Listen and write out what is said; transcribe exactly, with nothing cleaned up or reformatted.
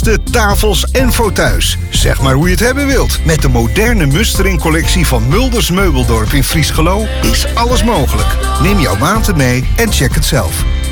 De tafels en fauteuils. Zeg maar hoe je het hebben wilt. Met de moderne Mustering-collectie van Mulders Meubeldorp in Friesgelo is alles mogelijk. Neem jouw maten mee en check het zelf.